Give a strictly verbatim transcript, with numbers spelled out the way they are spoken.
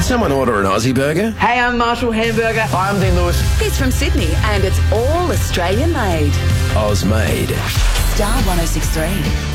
Did someone order an Aussie burger? Hey, I'm Marshall Hamburger. Hi, I'm Dean Lewis. He's from Sydney and it's all Australian made. Oz made. Star one oh six three.